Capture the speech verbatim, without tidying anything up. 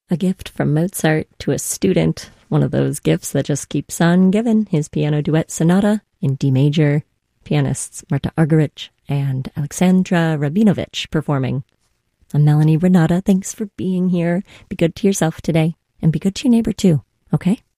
A gift from Mozart to a student, one of those gifts that just keeps on giving, his piano duet sonata in D major, pianists Marta Argerich and Alexandra Rabinovich performing. I'm Melanie Renata. Thanks for being here. Be good to yourself today, and be good to your neighbor too, okay?